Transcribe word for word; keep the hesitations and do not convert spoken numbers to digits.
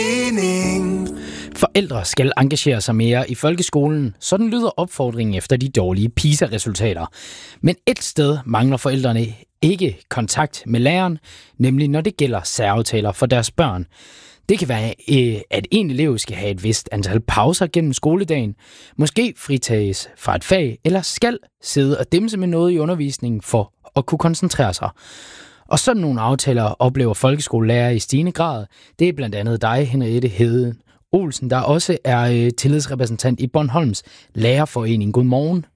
Forældre skal engagere sig mere i folkeskolen, sådan lyder opfordringen efter de dårlige PISA-resultater. Men et sted mangler forældrene ikke kontakt med læreren, nemlig når det gælder særaftaler for deres børn. Det kan være, at en elev skal have et vist antal pauser gennem skoledagen, måske fritages fra et fag, eller skal sidde og dimse med noget i undervisningen for at kunne koncentrere sig. Og sådan nogle aftaler oplever folkeskolelærer i stigende grad. Det er blandt andet dig, Henriette Hede Olsen, der også er tillidsrepræsentant i Bornholms Lærerforening. Godmorgen.